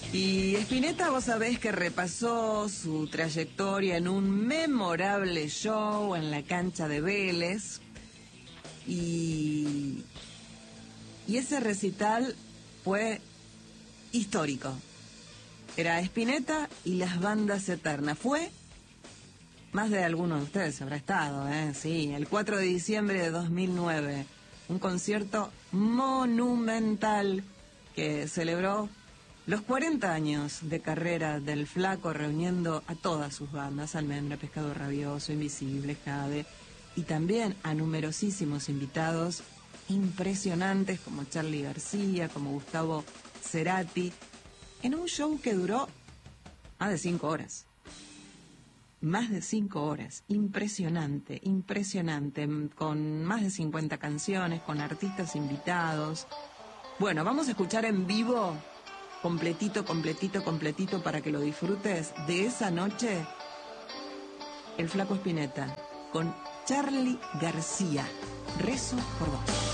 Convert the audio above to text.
Y Spinetta, vos sabés que repasó su trayectoria en un memorable show en la cancha de Vélez. Y ese recital fue histórico. Era Spinetta y las bandas eternas. Fue, más de algunos de ustedes habrá estado, sí, el 4 de diciembre de 2009. Un concierto monumental que celebró los 40 años de carrera del Flaco, reuniendo a todas sus bandas: Almendra, Pescado Rabioso, Invisible, Jade, y también a numerosísimos invitados impresionantes como Charly García, como Gustavo Cerati, en un show que duró más de 5 horas. Más de 5 horas, impresionante, impresionante, con más de 50 canciones, con artistas invitados. Bueno, vamos a escuchar en vivo, completito, para que lo disfrutes, de esa noche, el Flaco Spinetta, con Charly García. Rezo por vos.